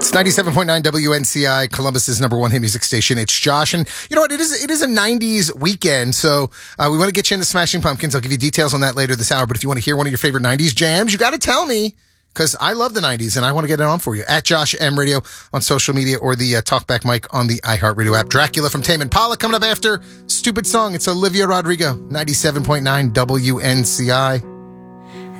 It's 97.9 WNCI, Columbus's number one hit music station. It's Josh. And you know what? It is a 90s weekend. So we want to get you into Smashing Pumpkins. I'll give you details on that later this hour. But if you want to hear one of your favorite 90s jams, you got to tell me, because I love the 90s and I want to get it on for you. At Josh M Radio on social media or the Talkback mic on the iHeartRadio app. Dracula from Tame Impala coming up after Stupid Song. It's Olivia Rodrigo, 97.9 WNCI.